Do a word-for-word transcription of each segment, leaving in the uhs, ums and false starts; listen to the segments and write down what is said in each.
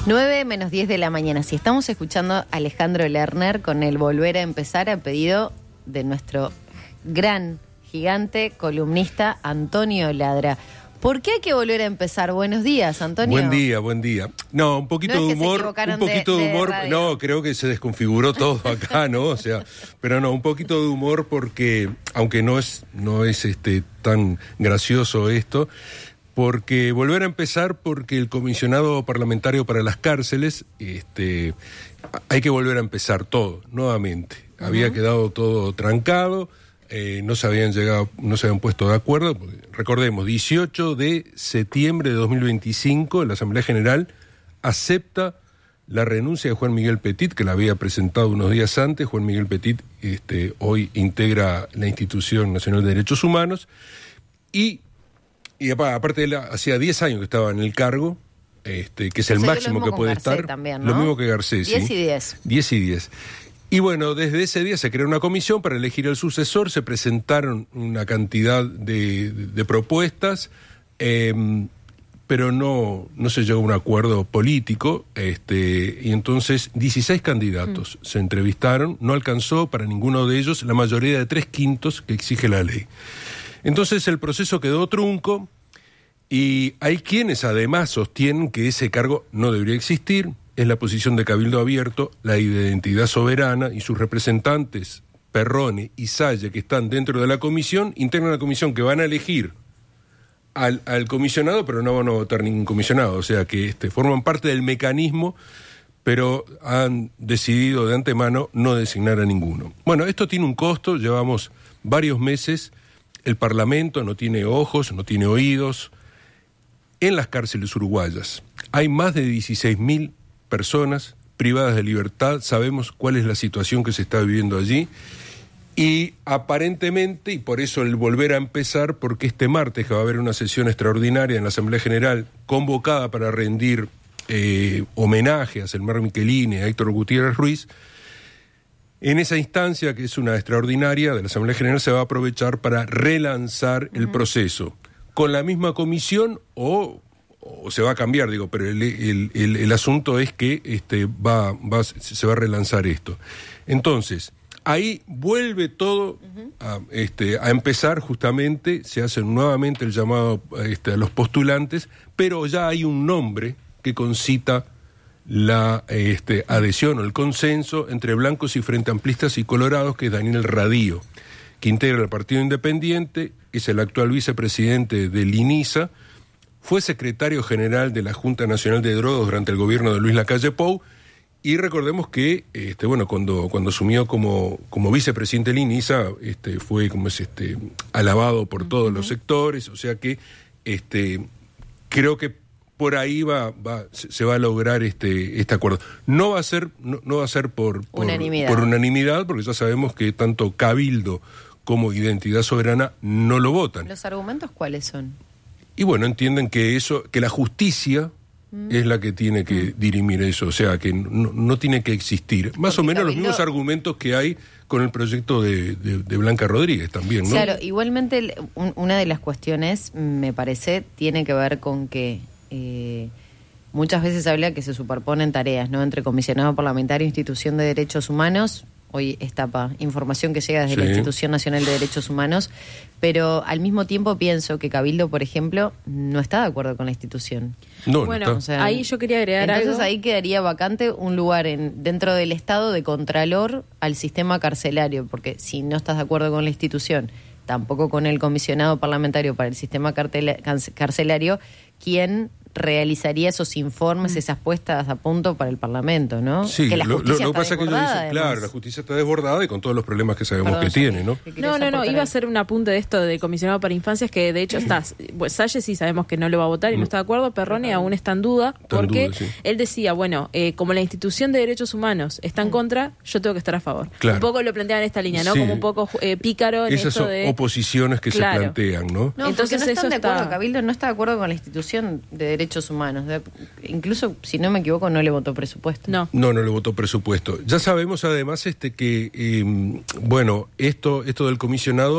nueve menos diez de la mañana. Si estamos escuchando a Alejandro Lerner con el Volver a Empezar a pedido de nuestro gran, gigante columnista Antonio Ladra. ¿Por qué hay que volver a empezar? Buenos días, Antonio. Buen día, buen día. No, un poquito no es de que humor, un poquito de, de humor, radio. No, creo que se desconfiguró todo acá, ¿no? O sea, pero no, un poquito de humor porque, aunque no es, no es este tan gracioso esto, porque volver a empezar porque el comisionado parlamentario para las cárceles, este, hay que volver a empezar todo, nuevamente. Uh-huh. Había quedado todo trancado. Eh, no se habían llegado, no se habían puesto de acuerdo. Recordemos, dieciocho de septiembre de dos mil veinticinco, la Asamblea General acepta la renuncia de Juan Miguel Petit, que la había presentado unos días antes. Juan Miguel Petit este, hoy integra la Institución Nacional de Derechos Humanos, y, y aparte de la, hacía diez años que estaba en el cargo, este, que es el o sea, máximo que puede Garcés estar. También, ¿no? Lo mismo que Garcés, diez sí. y diez. diez y diez. Y bueno, desde ese día se creó una comisión para elegir el sucesor, se presentaron una cantidad de, de, de propuestas, eh, pero no, no se llegó a un acuerdo político, este, y entonces dieciséis candidatos mm. se entrevistaron, no alcanzó para ninguno de ellos la mayoría de tres quintos que exige la ley. Entonces el proceso quedó trunco, y hay quienes además sostienen que ese cargo no debería existir. Es la posición de Cabildo Abierto, la Identidad Soberana y sus representantes, Perrone y Salle, que están dentro de la comisión, integran la comisión que van a elegir al, al comisionado, pero no van a votar ningún comisionado, o sea que este, forman parte del mecanismo, pero han decidido de antemano no designar a ninguno. Bueno, esto tiene un costo, llevamos varios meses, el Parlamento no tiene ojos, no tiene oídos, en las cárceles uruguayas hay más de dieciséis mil personas privadas de libertad, sabemos cuál es la situación que se está viviendo allí, y aparentemente, y por eso el volver a empezar, porque este martes que va a haber una sesión extraordinaria en la Asamblea General convocada para rendir eh, homenaje a Selmar Michelini, a Héctor Gutiérrez Ruiz, en esa instancia, que es una extraordinaria de la Asamblea General, se va a aprovechar para relanzar uh-huh. el proceso, con la misma comisión o... o se va a cambiar, digo, pero el, el, el, el asunto es que este, va, va, se va a relanzar esto. Entonces, ahí vuelve todo uh-huh. a, este, a empezar justamente, se hace nuevamente el llamado este, a los postulantes, pero ya hay un nombre que concita la este, adhesión o el consenso entre blancos y frente amplistas y colorados, que es Daniel Radío, que integra el Partido Independiente, es el actual vicepresidente del INISA, fue secretario general de la Junta Nacional de Drogas durante el gobierno de Luis Lacalle Pou, y recordemos que este, bueno, cuando, cuando asumió como, como vicepresidente del INISA, este, fue como es, este, alabado por uh-huh. todos los sectores, o sea que este, creo que por ahí va, va se va a lograr este, este acuerdo. No va a ser, no, no va a ser por, por, unanimidad. por unanimidad, porque ya sabemos que tanto Cabildo como Identidad Soberana no lo votan. ¿Los argumentos cuáles son? Y bueno, entienden que eso, que la justicia mm. es la que tiene que mm. dirimir eso, o sea, que no, no tiene que existir. Más Porque o menos Cabildo... los mismos argumentos que hay con el proyecto de, de, de Blanca Rodríguez también, ¿no? Claro, igualmente un, una de las cuestiones, me parece, tiene que ver con que eh, muchas veces habla que se superponen tareas, ¿no? Entre comisionado parlamentario e institución de derechos humanos. Hoy estapa información que llega desde sí. la Institución Nacional de Derechos Humanos, pero al mismo tiempo pienso que Cabildo, por ejemplo, no está de acuerdo con la institución. No, bueno, no está. O sea, ahí yo quería agregar entonces algo. Ahí quedaría vacante un lugar en, dentro del Estado de contralor al sistema carcelario, porque si no estás de acuerdo con la institución, tampoco con el comisionado parlamentario para el sistema cartela, carcelario, ¿quién realizaría esos informes, mm. esas puestas a punto para el Parlamento, ¿no? Sí, que la justicia lo, lo, lo está pasa que yo dice, claro, la justicia está desbordada y con todos los problemas que sabemos Perdón, que tiene, ¿no? No, no, no, iba a ser un apunte de esto de comisionado para infancias, que de hecho está, pues Salle sí sabemos que no lo va a votar y no, no está de acuerdo, Perrone aún está en duda, está porque en duda, sí. él decía, bueno, eh, como la institución de derechos humanos está en contra, yo tengo que estar a favor. Claro. Un poco lo planteaba en esta línea, ¿no? Sí. Como un poco eh, pícaro en Esas esto de... oposiciones que claro. se plantean, ¿no? No, entonces no están eso de acuerdo, está... Cabildo no está de acuerdo con la institución de derechos humanos, de... incluso, si no me equivoco, no le votó presupuesto. No, no, no le votó presupuesto. Ya sabemos además este que, eh, bueno, esto, esto del comisionado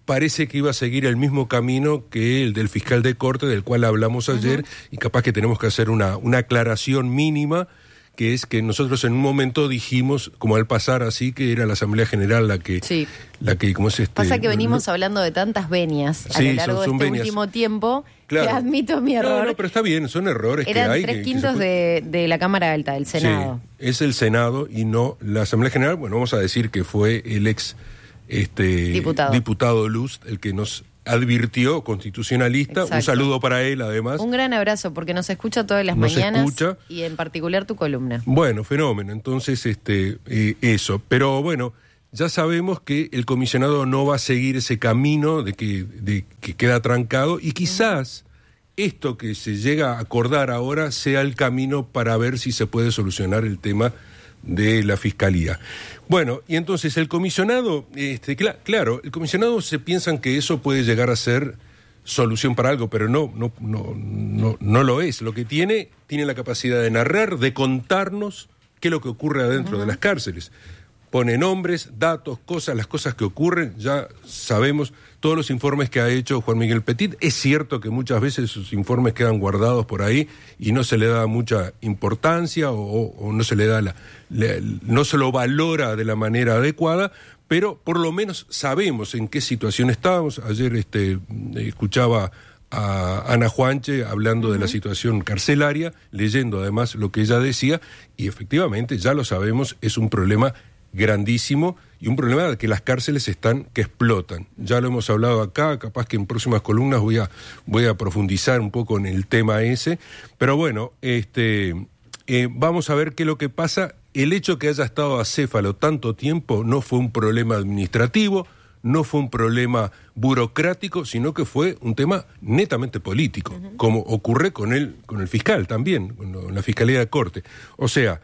parece que iba a seguir el mismo camino que el del fiscal de corte, del cual hablamos ayer, uh-huh. y capaz que tenemos que hacer una, una aclaración mínima, que es que nosotros en un momento dijimos, como al pasar así, que era la Asamblea General la que... Sí. La que ¿cómo es este? Pasa que venimos no, hablando de tantas venias a sí, lo largo son, son de este venias. último tiempo, claro. que admito mi error. No, no, pero está bien, son errores Eran que hay. tres que, quintos que puede... de, de la Cámara Alta, del Senado. Sí, es el Senado y no la Asamblea General. Bueno, vamos a decir que fue el ex este, diputado. diputado Luz el que nos advirtió, constitucionalista. Exacto. Un saludo para él, además. Un gran abrazo, porque nos escucha todas las nos mañanas escucha. Y en particular tu columna. Bueno, fenómeno. Entonces, este, eh, eso. Pero bueno, ya sabemos que el comisionado no va a seguir ese camino de que, de que queda trancado y quizás esto que se llega a acordar ahora sea el camino para ver si se puede solucionar el tema de la Fiscalía. Bueno, y entonces el comisionado, este, cl- claro, el comisionado se piensan que eso puede llegar a ser solución para algo, pero no, no, no, no, no lo es. Lo que tiene, tiene la capacidad de narrar, de contarnos qué es lo que ocurre adentro uh-huh. de las cárceles. Pone nombres, datos, cosas, las cosas que ocurren, ya sabemos todos los informes que ha hecho Juan Miguel Petit. Es cierto que muchas veces sus informes quedan guardados por ahí y no se le da mucha importancia o, o no se le da la, le, no se lo valora de la manera adecuada, pero por lo menos sabemos en qué situación estábamos. Ayer este, escuchaba a Ana Juanche hablando uh-huh. de la situación carcelaria, leyendo además lo que ella decía, y efectivamente, ya lo sabemos, es un problema grandísimo y un problema de que las cárceles están que explotan. Ya lo hemos hablado acá, capaz que en próximas columnas voy a voy a profundizar un poco en el tema ese, pero bueno, este eh, vamos a ver qué es lo que pasa. El hecho que haya estado acéfalo tanto tiempo no fue un problema administrativo, no fue un problema burocrático, sino que fue un tema netamente político, uh-huh. como ocurre con el con el fiscal también, con la Fiscalía de Corte. O sea,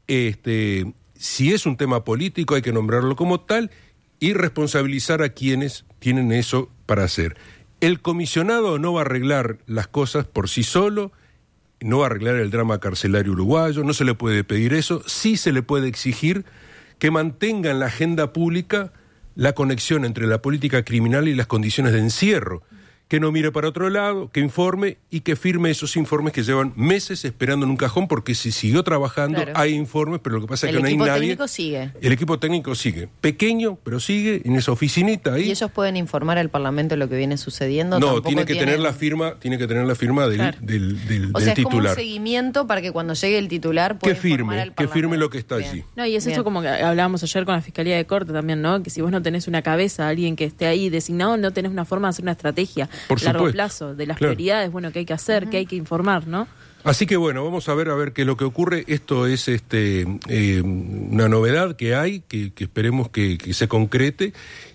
este si es un tema político hay que nombrarlo como tal y responsabilizar a quienes tienen eso para hacer. El comisionado no va a arreglar las cosas por sí solo, no va a arreglar el drama carcelario uruguayo, no se le puede pedir eso, sí se le puede exigir que mantenga en la agenda pública la conexión entre la política criminal y las condiciones de encierro, que no mire para otro lado, que informe y que firme esos informes que llevan meses esperando en un cajón, porque si siguió trabajando, claro. hay informes, pero lo que pasa es que no hay nadie. El equipo técnico sigue. El equipo técnico sigue. Pequeño, pero sigue en esa oficinita ahí. ¿Y ellos pueden informar al Parlamento lo que viene sucediendo? No, tiene que tienen... tener la firma, tiene que tener la firma del, claro. del, del, o del sea, titular. Es como un seguimiento para que cuando llegue el titular pueda que firme, al que firme lo que está Bien. allí. No, y es Bien. esto como que hablábamos ayer con la Fiscalía de Corte también, ¿no? Que si vos no tenés una cabeza, alguien que esté ahí designado, no tenés una forma de hacer una estrategia Por a largo supuesto. plazo de las Claro. prioridades, bueno, que hay que hacer, uh-huh. que hay que informar, ¿no? Así que bueno, vamos a ver a ver qué es lo que ocurre. Esto es este eh, una novedad que hay, que, que esperemos que, que se concrete.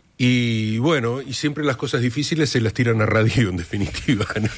Y bueno, y siempre las cosas difíciles se las tiran a radio, en definitiva, ¿no?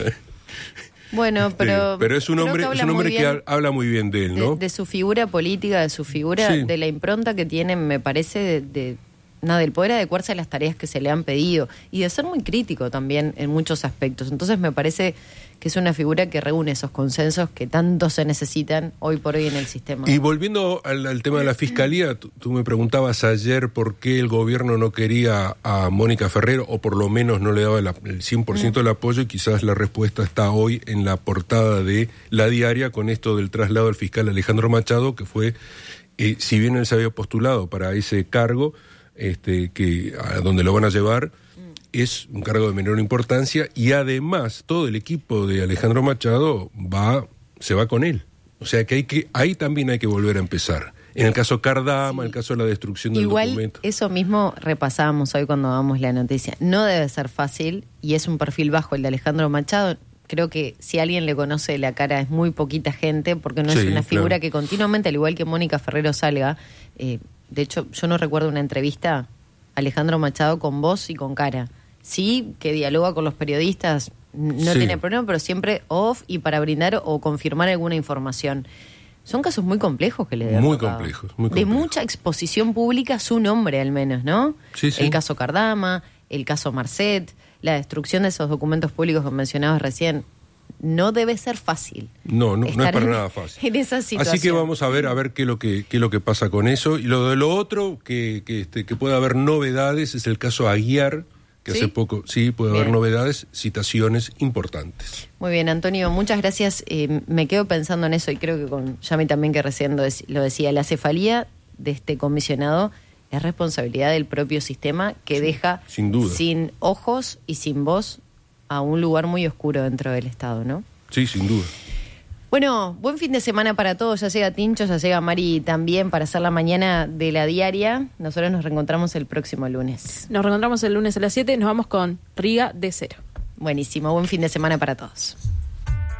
Bueno, pero... Este, pero es un hombre que, es un hombre que habla muy bien de él, ¿no? De, de su figura política, de su figura, sí. de la impronta que tiene, me parece, de... de... nada, del poder adecuarse a las tareas que se le han pedido y de ser muy crítico también en muchos aspectos. Entonces me parece que es una figura que reúne esos consensos que tanto se necesitan hoy por hoy en el sistema. Y volviendo al, al tema de la Fiscalía, tú, tú me preguntabas ayer por qué el gobierno no quería a Mónica Ferrero, o por lo menos no le daba la, el cien por ciento del apoyo, y quizás la respuesta está hoy en la portada de La Diaria con esto del traslado del fiscal Alejandro Machado, que fue, eh, si bien él se había postulado para ese cargo, Este, que a donde lo van a llevar es un cargo de menor importancia, y además todo el equipo de Alejandro Machado va se va con él. O sea que hay que ahí también hay que volver a empezar. En el caso Cardama, sí. el caso de la destrucción del Igual, documento. Eso mismo repasábamos hoy cuando damos la noticia. No debe ser fácil, y es un perfil bajo el de Alejandro Machado. Creo que si alguien le conoce la cara es muy poquita gente, porque no sí, es una figura claro. que continuamente, al igual que Mónica Ferrero, salga... Eh, De hecho, yo no recuerdo una entrevista Alejandro Machado con voz y con cara. Sí, que dialoga con los periodistas, no sí. tiene problema, pero siempre off y para brindar o confirmar alguna información. Son casos muy complejos que le deben Muy complejos, muy complejos. De mucha exposición pública, su nombre al menos, ¿no? Sí, sí. El caso Cardama, el caso Marcet, la destrucción de esos documentos públicos que mencionabas recién. No debe ser fácil. No, no, no es para en, nada fácil. En esa situación. Así que vamos a ver a ver qué es lo que qué es lo que pasa con eso. Y lo de lo otro, que, que, este, que pueda haber novedades, es el caso Aguiar, que ¿Sí? hace poco, sí, puede Bien. haber novedades, citaciones importantes. Muy bien, Antonio, muchas gracias. Eh, me quedo pensando en eso y creo que con Yami también, que recién lo, dec- lo decía, la cefalía de este comisionado es responsabilidad del propio sistema que Sí, deja sin duda. sin ojos y sin voz a un lugar muy oscuro dentro del Estado, ¿no? Sí, sin duda. Bueno, buen fin de semana para todos. Ya llega Tincho, ya llega Mari también para hacer la mañana de la diaria. Nosotros nos reencontramos el próximo lunes. Nos reencontramos el lunes a las siete y nos vamos con Riga de Cero. Buenísimo, buen fin de semana para todos.